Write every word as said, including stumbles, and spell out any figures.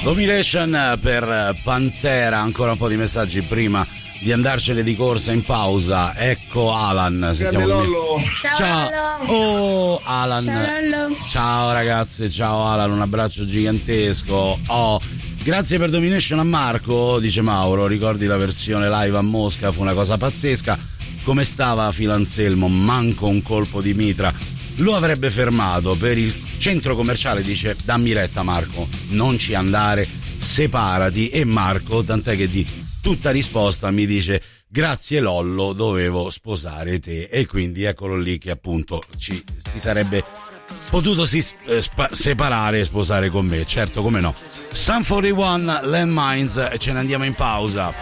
Domination per Pantera, ancora un po' di messaggi prima di andarcene di corsa in pausa. Ecco Alan, sentiamo Lollo. Ciao, ciao. Lollo. Oh Alan. Ciao, Lollo. Ciao ragazzi, ciao Alan, un abbraccio gigantesco. Oh, grazie per Domination a Marco, dice Mauro, ricordi la versione live a Mosca, fu una cosa pazzesca. Come stava Phil Anselmo, manco un colpo di mitra lo avrebbe fermato. Per il centro commerciale dice dammi retta Marco, non ci andare, separati. E Marco, tant'è che di tutta risposta mi dice grazie Lollo, dovevo sposare te. E quindi eccolo lì che appunto ci si sarebbe potuto si, eh, spa, separare e sposare con me, certo, come no. Sun quarantuno Landmines, e ce ne andiamo in pausa.